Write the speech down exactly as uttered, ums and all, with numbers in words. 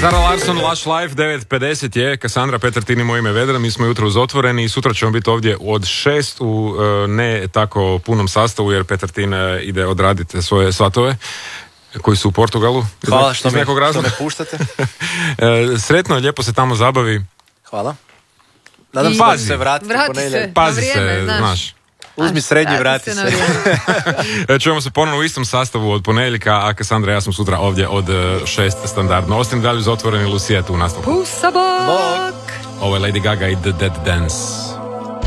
Zara Larsson, Lush Life, devet pedeset je, Cassandra, Petar Tini, moje ime Vedra, mi smo jutro uz Otvoreni i sutra ćemo biti ovdje od šest u uh, ne tako punom sastavu jer Petar Tin uh, ide odraditi svoje svatove koji su u Portugalu. Hvala što, iz me, nekog što razloga. me puštate. uh, sretno, lijepo se tamo zabavi. Hvala. Nadam I... se da će se vratiti Vrati ponedjeljak. se. Pazi Na vrijeme, se, znaš. znaš. Uzmi srednji, vrati se. se. Čujemo se ponovno u istom sastavu od ponedjeljka, a Cassandra i ja sam sutra ovdje od uh, šest standardno. Ostajem dalje uz Otvoreni, Lucija je tu u nastavku. Pusa bok! Ovo je Lady Gaga i The Dead Dance.